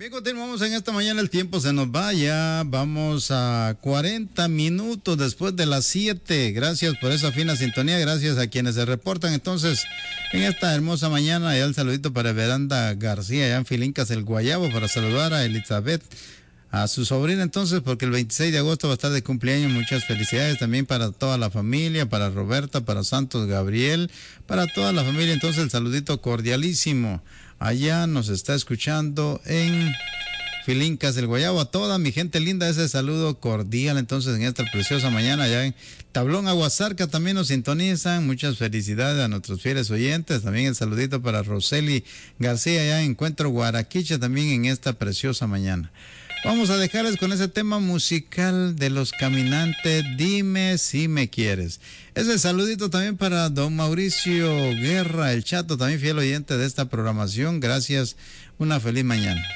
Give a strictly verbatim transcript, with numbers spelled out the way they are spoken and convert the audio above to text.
Bien, continuamos en esta mañana, el tiempo se nos va, ya vamos a cuarenta minutos después de las siete. Gracias por esa fina sintonía, gracias a quienes se reportan entonces en esta hermosa mañana. Ya el saludito para Veranda García, ya en Filincas El Guayabo, para saludar a Elizabeth, a su sobrina entonces, porque el veintiséis de agosto va a estar de cumpleaños. Muchas felicidades también para toda la familia, para Roberta, para Santos Gabriel, para toda la familia. Entonces el saludito cordialísimo. Allá nos está escuchando en Filincas El Guayabo. A toda mi gente linda, ese saludo cordial entonces en esta preciosa mañana. Allá en Tablón Aguasarca también nos sintonizan. Muchas felicidades a nuestros fieles oyentes. También el saludito para Roseli García, allá en Encuentro Guaraquicha, también en esta preciosa mañana. Vamos a dejarles con ese tema musical de Los Caminantes, Dime Si Me Quieres. Ese saludito también para don Mauricio Guerra, el Chato, también fiel oyente de esta programación. Gracias, una feliz mañana.